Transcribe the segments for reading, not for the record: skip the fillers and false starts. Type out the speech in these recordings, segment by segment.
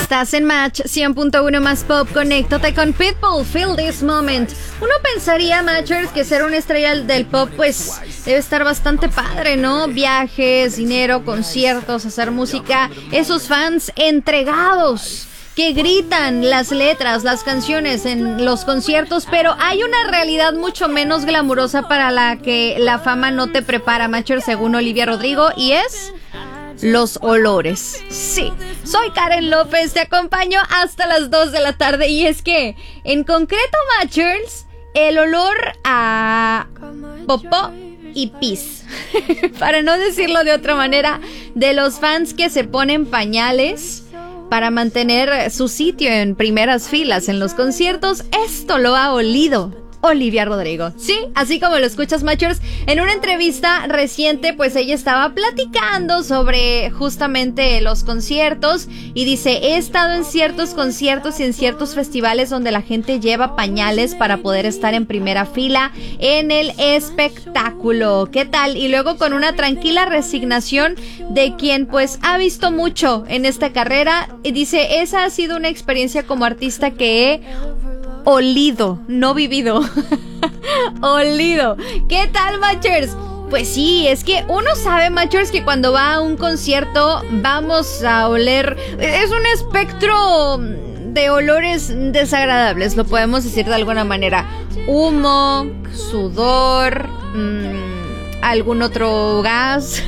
Estás en Match 100.1 más pop. Conéctate con Pitbull, Feel This Moment. Uno pensaría, Matchers, que ser una estrella del pop pues debe estar bastante padre, ¿no? Viajes, dinero, conciertos, hacer música. Esos fans entregados que gritan las letras, las canciones en los conciertos, pero hay una realidad mucho menos glamurosa para la que la fama no te prepara, Matchers, según Olivia Rodrigo, y es los olores. Sí, soy Karen López, te acompaño hasta las 2 de la tarde, y es que, en concreto, Matchers, el olor a popó y pis, para no decirlo de otra manera, de los fans que se ponen pañales para mantener su sitio en primeras filas en los conciertos. Esto lo ha olido Olivia Rodrigo. Sí, así como lo escuchas, Matchers. En una entrevista reciente, pues ella estaba platicando sobre justamente los conciertos y dice: he estado en ciertos conciertos y en ciertos festivales donde la gente lleva pañales para poder estar en primera fila en el espectáculo. ¿Qué tal? Y luego, con una tranquila resignación de quien pues ha visto mucho en esta carrera, dice: esa ha sido una experiencia como artista que he olido, no vivido. Olido. ¿Qué tal, Matchers? Pues sí, es que uno sabe, Matchers, que cuando va a un concierto vamos a oler. Es un espectro de olores desagradables, lo podemos decir de alguna manera. Humo, sudor, algún otro gas.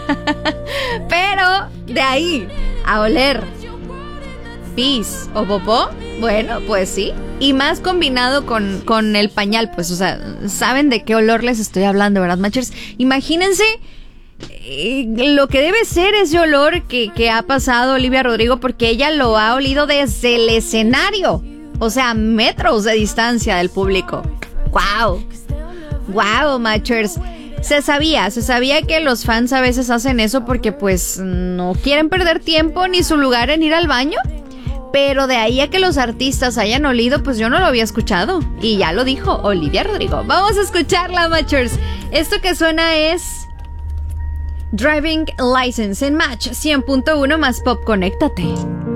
Pero de ahí a oler pis o popó, bueno, pues sí. Y más combinado con el pañal, pues, o sea, saben de qué olor les estoy hablando, ¿verdad, Matchers? Imagínense lo que debe ser ese olor que ha pasado Olivia Rodrigo, porque ella lo ha olido desde el escenario, o sea, metros de distancia del público. ¡Wow! ¡Wow, Matchers! Se sabía que los fans a veces hacen eso porque pues no quieren perder tiempo ni su lugar en ir al baño. Pero de ahí a que los artistas hayan olido, pues yo no lo había escuchado. Y ya lo dijo Olivia Rodrigo. Vamos a escucharla, Matchers. Esto que suena es Driving License en Match 100.1 más pop. Conéctate.